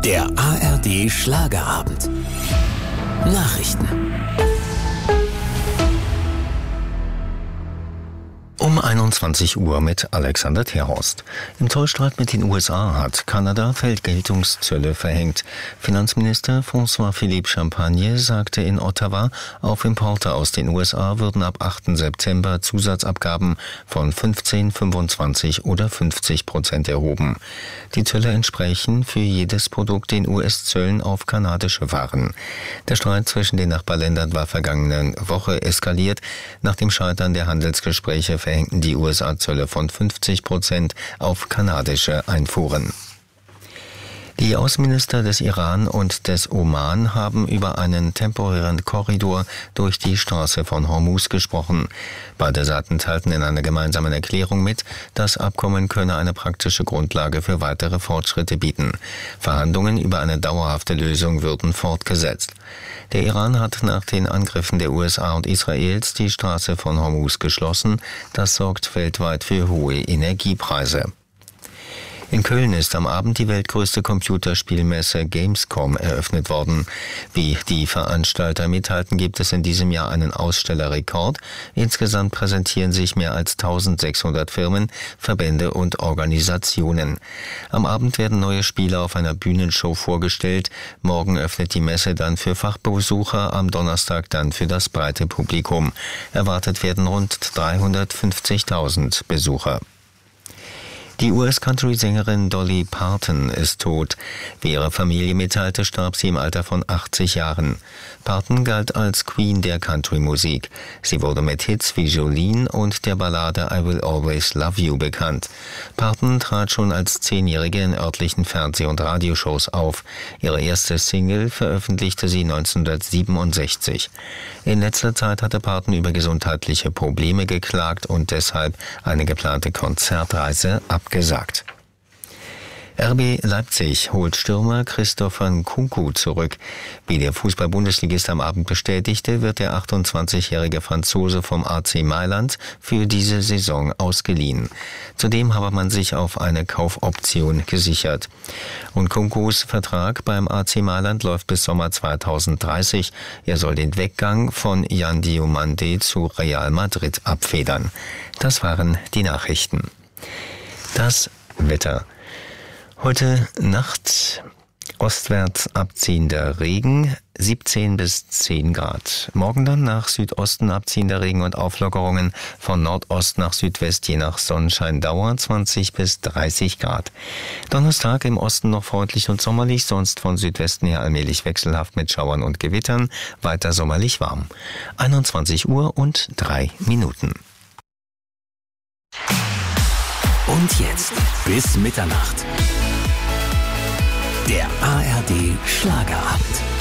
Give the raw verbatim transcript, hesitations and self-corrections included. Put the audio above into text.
Der A R D Schlagerabend. Nachrichten. Um einundzwanzig Uhr mit Alexander Terhorst. Im Zollstreit mit den U S A hat Kanada Feldgeltungszölle verhängt. Finanzminister François-Philippe Champagne sagte in Ottawa, auf Importe aus den U S A würden ab achten September Zusatzabgaben von fünfzehn, fünfundzwanzig oder fünfzig Prozent erhoben. Die Zölle entsprechen für jedes Produkt den U S-Zöllen auf kanadische Waren. Der Streit zwischen den Nachbarländern war vergangene Woche eskaliert. Nach dem Scheitern der Handelsgespräche verhängten die U S A-Zölle von fünfzig Prozent auf kanadische Einfuhren. Die Außenminister des Iran und des Oman haben über einen temporären Korridor durch die Straße von Hormuz gesprochen. Beide Seiten teilten in einer gemeinsamen Erklärung mit, das Abkommen könne eine praktische Grundlage für weitere Fortschritte bieten. Verhandlungen über eine dauerhafte Lösung würden fortgesetzt. Der Iran hat nach den Angriffen der U S A und Israels die Straße von Hormuz geschlossen. Das sorgt weltweit für hohe Energiepreise. In Köln ist am Abend die weltgrößte Computerspielmesse Gamescom eröffnet worden. Wie die Veranstalter mitteilten, gibt es in diesem Jahr einen Ausstellerrekord. Insgesamt präsentieren sich mehr als eintausendsechshundert Firmen, Verbände und Organisationen. Am Abend werden neue Spiele auf einer Bühnenshow vorgestellt. Morgen öffnet die Messe dann für Fachbesucher, am Donnerstag dann für das breite Publikum. Erwartet werden rund dreihundertfünfzigtausend Besucher. Die U S-Country-Sängerin Dolly Parton ist tot. Wie ihre Familie mitteilte, starb sie im Alter von achtzig Jahren. Parton galt als Queen der Country-Musik. Sie wurde mit Hits wie Jolene und der Ballade I Will Always Love You bekannt. Parton trat schon als Zehnjährige in örtlichen Fernseh- und Radioshows auf. Ihre erste Single veröffentlichte sie neunzehnhundertsiebenundsechzig. In letzter Zeit hatte Parton über gesundheitliche Probleme geklagt und deshalb eine geplante Konzertreise abgesagt. R B Leipzig holt Stürmer Christopher Nkunku zurück. Wie der Fußball-Bundesligist am Abend bestätigte, wird der achtundzwanzigjährige Franzose vom A C Mailand für diese Saison ausgeliehen. Zudem habe man sich auf eine Kaufoption gesichert. Nkunkus Vertrag beim A C Mailand läuft bis Sommer zweitausenddreißig. Er soll den Weggang von Yan Diomande zu Real Madrid abfedern. Das waren die Nachrichten. Das Wetter. Heute Nacht ostwärts abziehender Regen, siebzehn bis zehn Grad. Morgen dann nach Südosten abziehender Regen und Auflockerungen, von Nordost nach Südwest je nach Sonnenscheindauer zwanzig bis dreißig Grad. Donnerstag im Osten noch freundlich und sommerlich, sonst von Südwesten her allmählich wechselhaft mit Schauern und Gewittern, weiter sommerlich warm. einundzwanzig Uhr und drei Minuten. Und jetzt bis Mitternacht. Der A R D Schlagerabend.